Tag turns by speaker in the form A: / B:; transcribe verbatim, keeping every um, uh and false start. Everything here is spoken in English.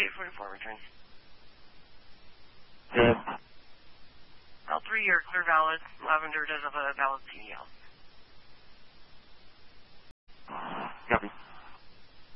A: eight forty-four returns.
B: Good.
A: L three, you're clear valid. Lavender does have a valid C D L.
B: Copy.